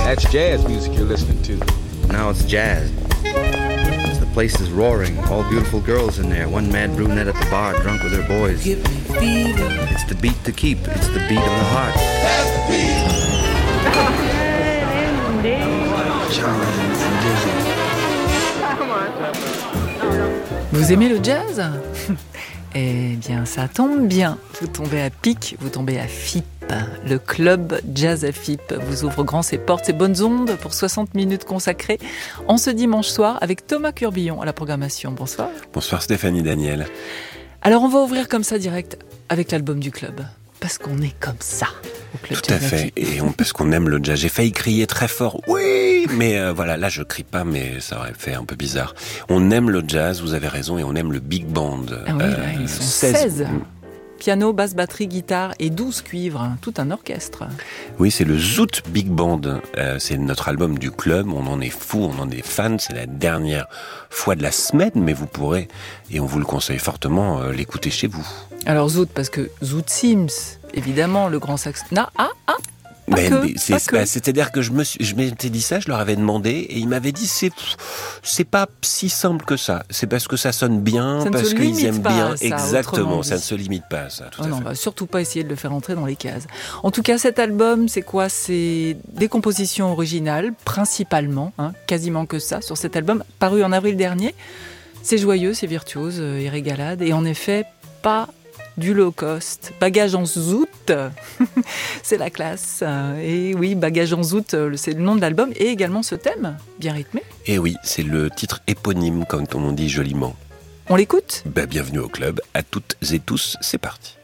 That's jazz music you're listening to. Now it's jazz. The place is roaring. All beautiful girls in there. One mad brunette at the bar, drunk with her boys. It's the beat to keep. It's the beat of the heart. That's the beat. Vous aimez le jazz ? Eh bien, ça tombe bien. Vous tombez à pic, vous tombez à FIP. Le club Jazz à FIP vous ouvre grand ses portes, ses bonnes ondes pour 60 minutes consacrées en ce dimanche soir avec Thomas Curbillon à la programmation. Bonsoir. Bonsoir Stéphanie Daniel. Alors, on va ouvrir comme ça direct avec l'album du club. Parce qu'on est comme ça au club Tout à fait, et parce qu'on aime le jazz. J'ai failli crier très fort, oui, mais voilà, là je crie pas, mais ça aurait fait un peu bizarre. On aime le jazz, vous avez raison, et on aime le big band. Ah oui, là, ils sont 16. Piano, basse, batterie, guitare et 12 cuivres, hein, tout un orchestre. Oui, c'est le Zoot Big Band, c'est notre album du club, on en est fou, on en est fan, c'est la dernière fois de la semaine, mais vous pourrez, et on vous le conseille fortement, l'écouter chez vous. Alors Zoot, parce que Zoot Sims, évidemment, le grand sax... C'est-à-dire que je m'étais dit ça, je leur avais demandé, et ils m'avaient dit c'est pas si simple que ça. C'est parce que ça sonne bien, parce qu'ils aiment bien. Exactement, ça ne se limite pas à ça. Tout à fait. On va surtout pas essayer de le faire entrer dans les cases. En tout cas, cet album, c'est quoi ? C'est des compositions originales, principalement, quasiment que ça, sur cet album, paru en avril dernier. C'est joyeux, c'est virtuose et régalade, et en effet, pas du low cost. Bagage en zout, c'est la classe. Et oui, Bagage en zout, c'est le nom de l'album, et également ce thème, bien rythmé. Et oui, c'est le titre éponyme, comme on dit joliment. On l'écoute ? Bienvenue au club, à toutes et tous, c'est parti.